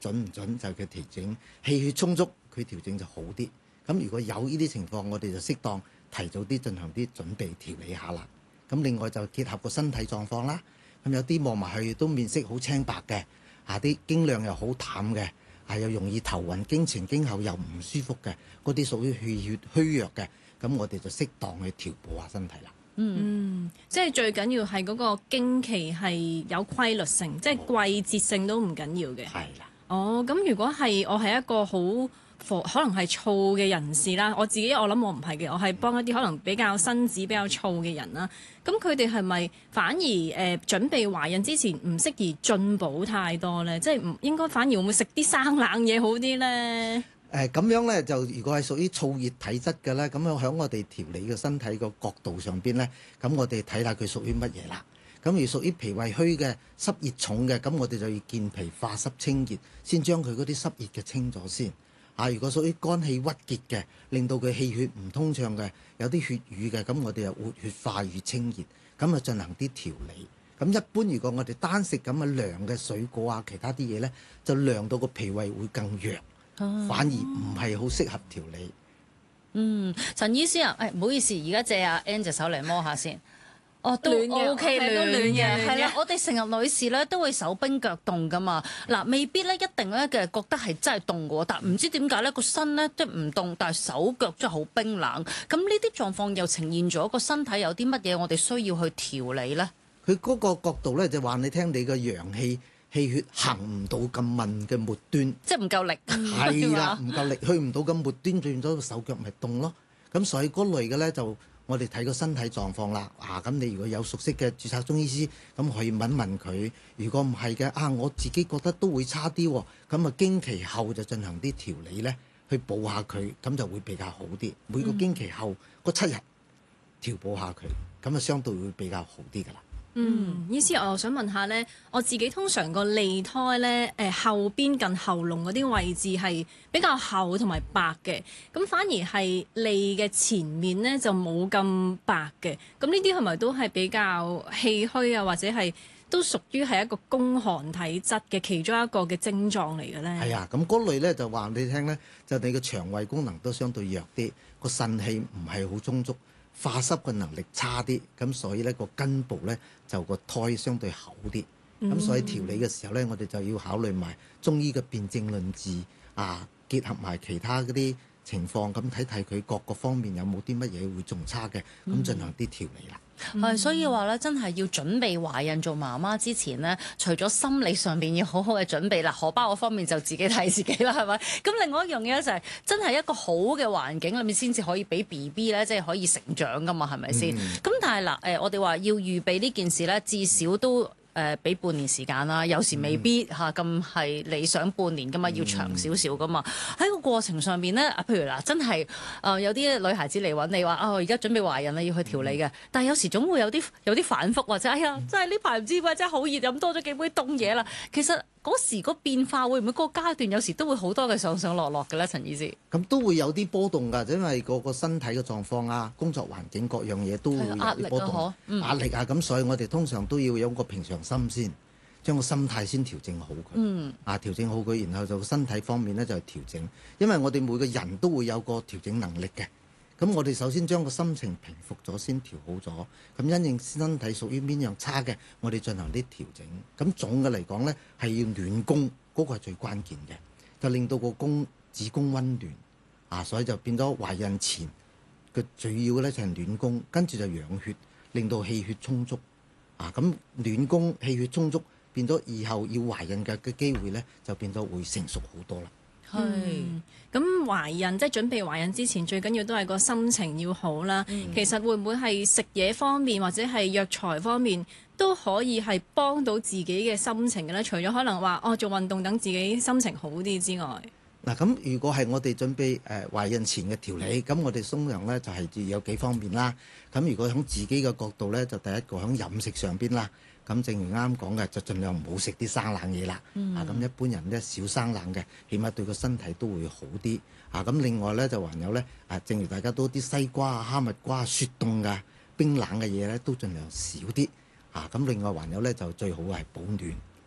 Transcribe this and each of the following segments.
準唔準就佢調整，氣血充足佢調整就好啲。咁如果有呢啲情況，我哋就適當提早啲進行啲準備調理下啦。咁另外就結合個身體狀況啦。咁有啲望埋去都面色好青白嘅，啲經量又好淡嘅，又容易頭暈，經前經後又唔舒服嘅，嗰啲屬於氣血虛弱嘅，咁我哋就適當去調補下身體啦。 即係最緊要係嗰個經期係有規律性，即係季節性都唔緊要嘅。 係啦。 咁如果係我係一個好可能係燥嘅人士啦，我諗我唔係嘅，我係幫一啲可能比較身子比較燥嘅人啦。咁佢哋係咪反而準備懷孕之前唔適宜進補太多呢？即係唔應該反而會唔會食啲生冷嘢好啲呢？ 咁樣呢，就如果係屬於燥熱體質嘅咧，咁樣喺我哋調理嘅身體個角度上邊呢，咁我哋睇下佢屬於乜嘢啦。咁而屬於脾胃虛嘅、濕熱重嘅，咁我哋就要健脾化濕清熱，先將佢嗰啲濕熱嘅清咗先。如果屬於肝氣鬱結嘅，令到佢氣血唔通暢嘅，有啲血瘀嘅，咁我哋就活血化瘀清熱，咁啊進行啲調理。咁一般如果我哋單食咁嘅涼嘅水果其他啲嘢呢，就涼到個脾胃會更弱，反而唔係好適合調理。 陳醫師啊，唔好意思，而家借阿 Ann 隻手嚟摸下先。都 OK 暖嘅，係啦。我哋成日女士咧都會手冰腳凍噶嘛。嗱，未必咧一定咧嘅覺得係真係凍嘅，但唔知點解咧個身咧即係唔凍，但係手腳真係好冰冷。咁呢啲狀況又呈現咗個身體有啲乜嘢我哋需要去調理咧？ 佢嗰個角度咧就話你聽，你個陽氣血行唔到咁密嘅末端， 即係唔夠力。 係啦，唔夠力去唔到咁末端，變咗個手腳咪凍咯。咁所以嗰類嘅咧就。我哋睇個身體狀況啦，咁你如果有熟悉嘅註冊中醫師，咁可以問問佢。如果唔係嘅，我自己覺得都會差啲，咁經期後就進行啲調理呢，去補下佢，咁就會比較好啲。每個經期後嗰7日調補下佢，咁相對會比較好啲㗎啦。 醫師，我又想問下呢，我自己通常個脷苔呢，後邊近喉嚨嗰啲位置係比較厚同埋白嘅，咁反而係脷嘅前面呢就冇咁白嘅，咁呢啲係咪都係比較氣虛啊，或者係都屬於係一個宮寒體質嘅其中一個嘅症狀嚟嘅呢？ 係啊，咁嗰類呢就話你聽呢，就你嘅腸胃功能都相對弱啲，個腎氣唔係好充足。化濕嘅能力差啲，咁所以呢個根部呢，就個胎相對厚啲，咁所以調理嘅時候呢，我哋就要考慮埋中醫嘅辨證論治結合埋其他嗰啲情況，咁睇睇佢各個方面有冇啲乜嘢會仲差嘅，咁進行啲調理啦。 所以話咧，真係要準備懷孕做媽媽之前呢，除咗心理上邊要好好嘅準備啦，荷包嗰方面就自己睇自己啦，係咪？咁另外一樣嘢就係真係一個好嘅環境裏面先至可以俾 BB 咧，即係可以成長噶嘛，係咪先？咁但係嗱，我哋話要預備呢件事咧，至少都俾半年時間啦，有時未必咁係理想半年噶嘛，要長少少噶嘛。喺個過程上邊咧，譬如嗱，真係有啲女孩子嚟揾你話我而家準備懷孕啦，要去調理嘅。但係有時總會有啲反覆，或者哎呀，真係呢排唔知點解真係好熱，飲多咗幾杯凍嘢啦。其實嗰時個變化會唔會嗰個階段有時都會好多嘅上上落落嘅咧？陳醫師， 咁都會有啲波動㗎，因為個身體嘅狀況工作環境各樣嘢都會有啲波動，壓力咁所以我哋通常都要有個平常心先，將個心態先調整好佢，調整好佢，然後就身體方面咧就調整，因為我哋每個人都會有個調整能力嘅。咁我哋首先將個心情平復咗先調好咗，咁因應身體屬於邊樣差嘅，我哋進行啲調整。咁總嘅嚟講呢，係要暖宮，嗰個係最關鍵嘅，就令到個子宮溫暖，所以就變咗懷孕前嘅最要嘅咧就係暖宮，跟住就養血，令到氣血充足，咁暖宮氣血充足，變咗以後要懷孕嘅機會呢，就變咗會成熟好多啦。 咁懷孕即係準備懷孕之前，最緊要都係個心情要好啦。其實會唔會係食嘢方面或者係藥材方面都可以係幫到自己嘅心情嘅咧？除咗可能話做運動等自己心情好啲之外， 咁如果係我哋準備懷孕前嘅調理，咁我哋通常咧就係有幾方面啦。咁如果喺自己嘅角度咧，就第一個喺飲食上邊啦。咁正如啱講嘅，就盡量唔好食啲生冷嘢啦。咁一般人咧少生冷嘅，起碼對個身體都會好啲。咁另外咧就還有咧正如大家都啲西瓜哈密瓜雪凍嘅冰冷嘅嘢咧，都盡量少啲。咁另外還有咧就最好係保暖。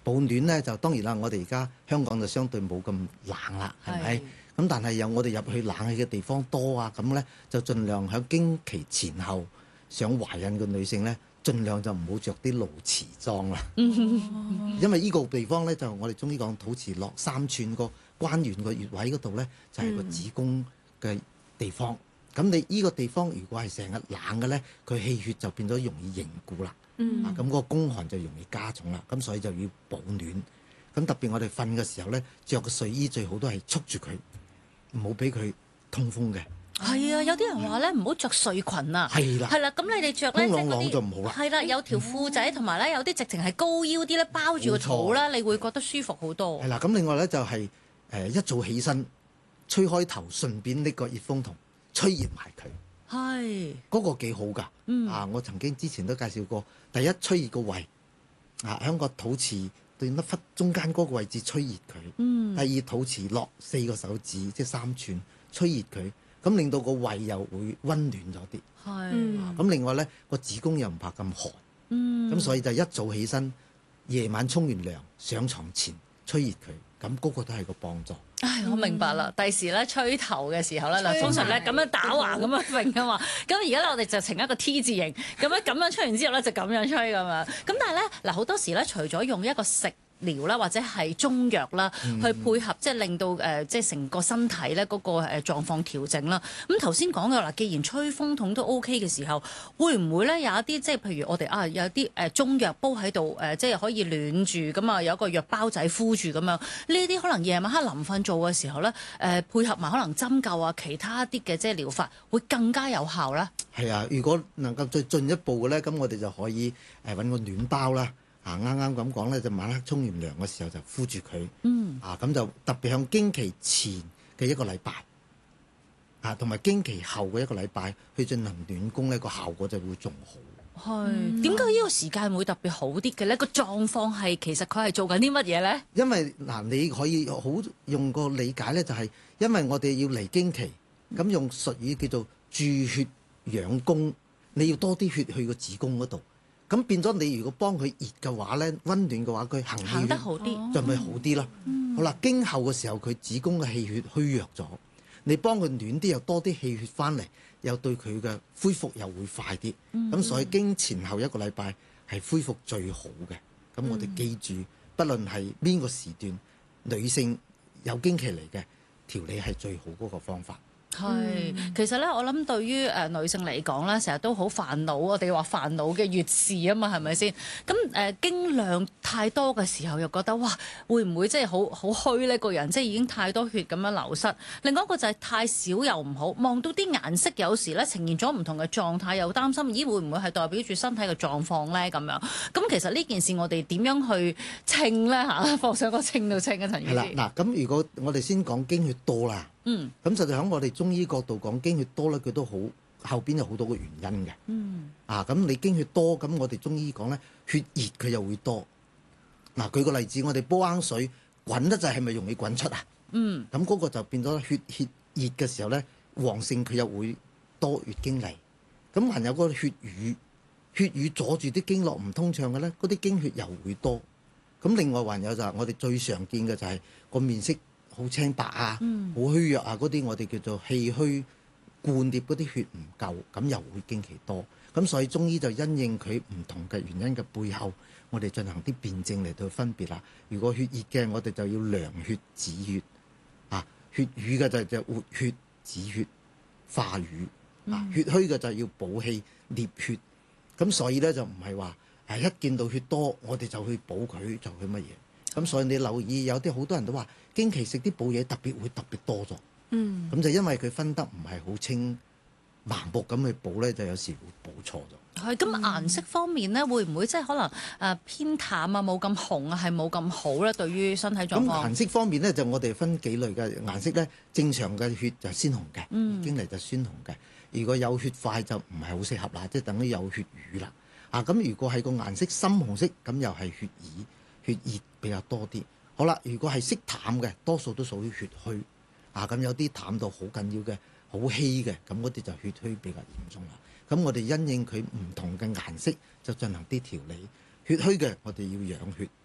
保暖咧就當然啦，我哋而家香港就相對冇咁冷啦，係咪？咁但係有我哋入去冷氣嘅地方多啊，咁咧就盡量喺經期前後想懷孕嘅女性咧，盡量就唔好着啲露臍裝啦。因為呢個地方咧就我哋中醫講肚臍落3寸個關元個穴位嗰度咧，就係個子宮嘅地方。咁你呢個地方如果係成日冷嘅咧，佢氣血就變咗容易凝固啦。咁嗰個宮寒就容易加重啦。咁所以就要保暖。咁特別我哋瞓嘅時候咧，着個睡衣最好都係束住佢，唔好俾佢通風嘅。 係啊，有啲人話咧唔好着睡裙啊。 係啦， 係啦，咁你哋着咧空朗朗就唔好啦。 係啦，有條褲仔同埋咧有啲直情係高腰啲咧包住個肚啦，你會覺得舒服好多。 係啦，咁另外咧就係一早起身吹開頭，順便拎個熱風筒吹熱埋佢。 係嗰個幾好㗎。我曾經之前都介紹過，第一吹熱個胃，喺個肚臍對粒忽中間嗰個位置吹熱佢。第二肚臍落4個手指，即係3寸，吹熱佢，咁令到個胃又會溫暖咗啲。 係。 咁另外咧個子宮又唔怕咁寒。咁所以就一早起身，夜晚沖完涼上床前吹熱佢，咁嗰個都係個幫助。 唉，我明白啦。第時咧吹頭嘅時候咧，嗱通常咧咁樣打橫咁樣揈噶嘛。咁而家咧我哋就呈一個 T 字形，咁樣吹完之後咧就咁樣吹咁樣。咁但係咧嗱好多時咧，除咗用一個食療啦，或者係中藥啦，去配合即係令到即係成個身體咧嗰個狀況調整啦。咁頭先講嘅嗱，既然吹風筒都 OK 嘅時候，會唔會咧有一啲即係譬如我哋有啲中藥煲喺度即係可以暖住咁啊，有一個藥包仔敷住咁樣？呢啲可能夜晚黑臨瞓做嘅時候咧配合埋可能針灸啊，其他啲嘅即係療法會更加有效啦。 係啊，如果能夠再進一步嘅咧，咁我哋就可以揾個暖包啦。啱啱咁講咧，就晚黑沖完涼嘅時候就敷住佢。咁就特別向經期前嘅1個禮拜，同埋經期後嘅1個禮拜去進行暖宮咧，個效果就會仲好。 係點解呢個時間會特別好啲嘅咧？個狀況係其實佢係做緊啲乜嘢咧？ 因為你可以好用個理解咧，就係因為我哋要嚟經期，咁用術語叫做注血養宮，你要多啲血去個子宮嗰度。咁變咗你如果幫佢熱嘅話咧，溫暖嘅話，佢行得好啲， 就咪好啲咯。好啦，經後嘅時候佢子宮嘅氣血虛弱咗，你幫佢暖啲，又多啲氣血翻嚟，又對佢嘅恢復又會快啲。咁所以經前後1個禮拜係恢復最好嘅。咁我哋記住，不論係邊個時段，女性有經期嚟嘅調理係最好嗰個方法。 係，其實咧，我諗對於女性嚟講咧，成日都好煩惱。我哋話煩惱嘅月事啊嘛，係咪先？咁經量太多嘅時候，又覺得哇，會唔會即係好虛呢？個人即係已經太多血咁樣流失。另外一個就係太少又唔好，望到啲顏色有時咧呈現咗唔同嘅狀態，又擔心咦會唔會係代表住身體嘅狀況咧？咁樣咁其實呢件事我哋點樣去稱咧嚇？放上個稱度稱啊，陳醫師。 係啦，嗱咁如果我哋先講經血多啦。咁實際喺我哋中醫角度講經血多咧，佢都好後邊有好多個原因嘅。咁你經血多，咁我哋中醫講咧，血熱佢又會多。舉個例子，我哋煲罌水滾得滯，係咪容易滾出啊？咁嗰個就變咗血熱嘅時候咧，旺盛佢又會多月經嚟。咁還有嗰個血瘀阻住啲經絡唔通暢嘅咧，嗰啲經血又會多。咁另外還有就係我哋最常見嘅就係個面色好青白啊，好虛弱啊，嗰啲我哋叫做氣虛灌貼嗰啲血唔夠，咁又會經期多。咁所以中醫就因應佢唔同嘅原因嘅背後，我哋進行啲辨證嚟到分別啦。如果血熱嘅，我哋就要涼血止血；血瘀嘅就活血止血化瘀；血虛嘅就要補氣斂血。咁所以咧就唔係話一見到血多，我哋就去補佢，就去乜嘢。咁所以你留意有啲好多人都話經期食啲補嘢特別多咗。咁就因為佢分得唔係好清，盲目咁去補咧，就有時會補錯咗。 係咁顏色方面咧，會唔會即係可能偏淡啊，冇咁紅啊，係冇咁好咧？對於身體狀況。 咁顏色方面咧，就我哋分幾類嘅顏色咧。正常嘅血就鮮紅嘅，經嚟就鮮紅嘅。如果有血塊就唔係好適合啦，即係等於有血瘀啦。咁如果係個顏色深紅色，咁又係血瘀。血熱比較多啲，好啦。如果係色淡嘅，多數都屬於血虛。咁有啲淡到好緊要嘅，好稀嘅，咁嗰啲就血虛比較嚴重啦。咁我哋因應佢唔同嘅顏色，就進行啲調理。血虛嘅我哋要養血，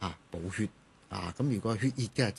補血咁如果血液嘅